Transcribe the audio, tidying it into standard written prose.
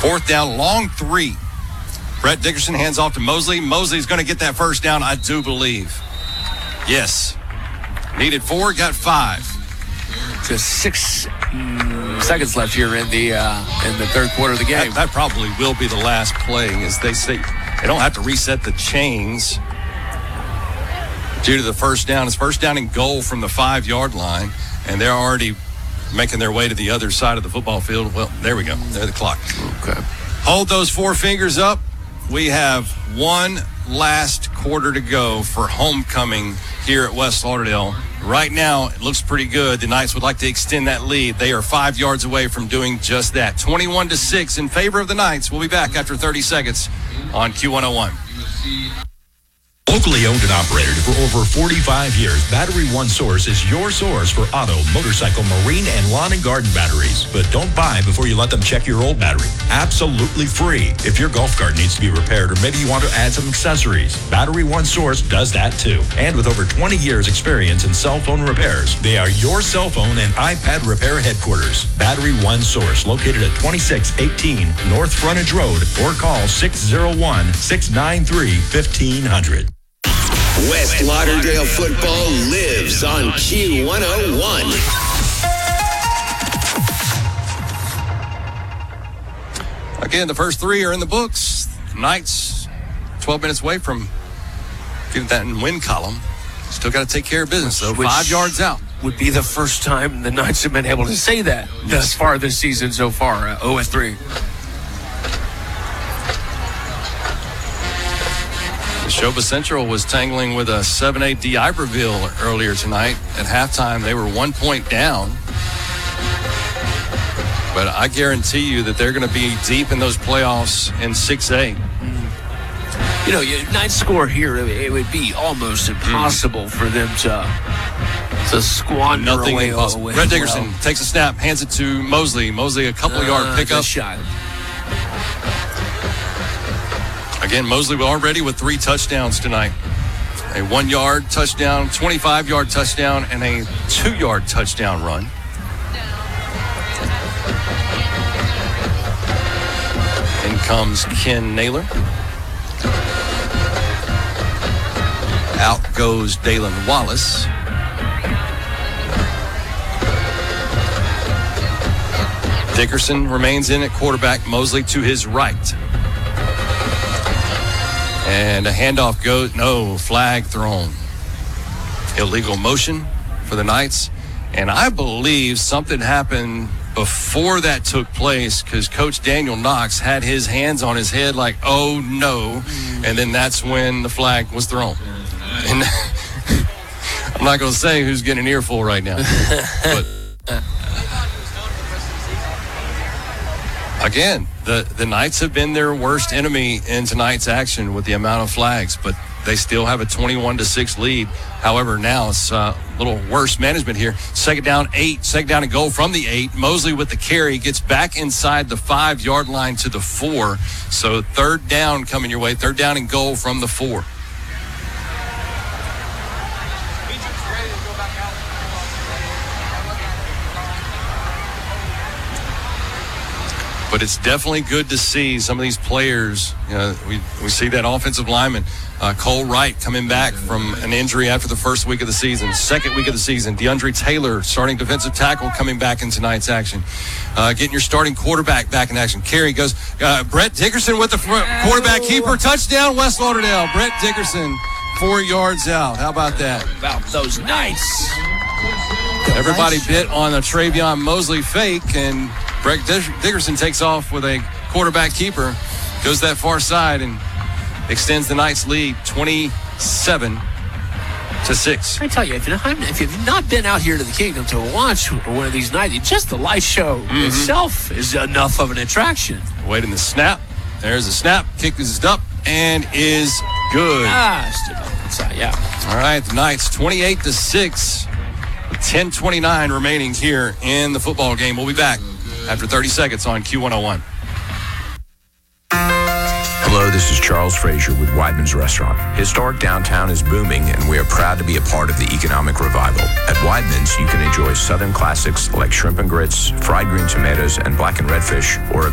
4th down, long 3. Brett Dickerson hands off to Mosley. Mosley's going to get that first down, I do believe. Yes. Needed 4, got 5. Just 6 seconds left here in the third quarter of the game. That probably will be the last play, as they say. They don't have to reset the chains due to the first down. It's first down and goal from the 5-yard line, and they're already making their way to the other side of the football field. Well, there we go. There's the clock. Okay. Hold those 4 fingers up. We have one last quarter to go for homecoming here at West Lauderdale. Right now, it looks pretty good. The Knights would like to extend that lead. They are 5 yards away from doing just that. 21-6 in favor of the Knights. We'll be back after 30 seconds on Q101. Locally owned and operated for over 45 years, Battery One Source is your source for auto, motorcycle, marine, and lawn and garden batteries. But don't buy before you let them check your old battery. Absolutely free. If your golf cart needs to be repaired or maybe you want to add some accessories, Battery One Source does that too. And with over 20 years experience in cell phone repairs, they are your cell phone and iPad repair headquarters. Battery One Source, located at 2618 North Frontage Road, or call 601-693-1500. West Lauderdale football lives on Q101. Again, the first 3 are in the books. Knights 12 minutes away from getting that in win column. Still got to take care of business, though. 5 yards out. Would be the first time the Knights have been able to say that thus far this season so far. 0-3. Neshoba Central was tangling with a 7A D'Iberville earlier tonight. At halftime, they were 1 point down. But I guarantee you that they're going to be deep in those playoffs in 6A. You know, Knights score here, it would be almost impossible for them to squander Nothing away all the impossible. way. Brett Dickerson takes a snap, hands it to Mosley. Mosley, a couple-yard pickup. Shot. Again, Mosley already with 3 touchdowns tonight. A 1-yard touchdown, 25-yard touchdown, and a 2-yard touchdown run. In comes Ken Naylor. Out goes Dalen Wallace. Dickerson remains in at quarterback. Mosley to his right. And a handoff goes, no, flag thrown. Illegal motion for the Knights. And I believe something happened before that took place, because Coach Daniel Knox had his hands on his head like, oh no. And then that's when the flag was thrown. And I'm not going to say who's getting an earful right now. But again, the Knights have been their worst enemy in tonight's action with the amount of flags, but they still have a 21-6 lead. However, now it's a little worse management here. Second down and goal from the 8. Mosley with the carry gets back inside the 5-yard line to the 4. So third down coming your way. Third down and goal from the 4. But it's definitely good to see some of these players. We see that offensive lineman, Cole Wright, coming back from an injury after the first week of the season. Second week of the season, DeAndre Taylor, starting defensive tackle, coming back in tonight's action. Getting your starting quarterback back in action. Carry goes. Brett Dickerson with the quarterback keeper. Touchdown, West Lauderdale. Brett Dickerson, 4 yards out. How about that? About those Knights. Everybody bit on a Travion Mosley fake, and Brett Dickerson takes off with a quarterback keeper, goes that far side, and extends the Knights' lead 27-6. I tell you, if you've not been out here to the Kingdom to watch one of these nights, just the light show itself is enough of an attraction. Waiting the snap. There's the snap. Kick is up and is good. Stood up inside, yeah. All right, the Knights 28-6. 10:29 remaining here in the football game. We'll be back after 30 seconds on Q101. Hello, this is Charles Frazier with Weidman's Restaurant. Historic downtown is booming, and we are proud to be a part of the economic revival. At Weidman's, you can enjoy Southern classics like shrimp and grits, fried green tomatoes, and black and red fish, or a